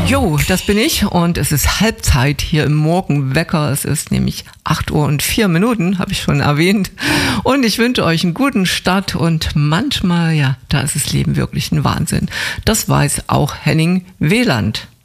Jo, das bin ich und es ist Halbzeit hier im Morgenwecker. Es ist nämlich 8:04, habe ich schon erwähnt. Und ich wünsche euch einen guten Start und manchmal, ja, da ist das Leben wirklich ein Wahnsinn. Das weiß auch Henning Wieland.